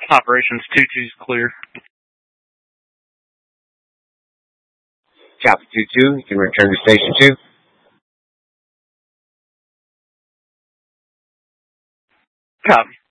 Operations 2-2's clear. Copy 2-2. You can return to Station 2. Copy.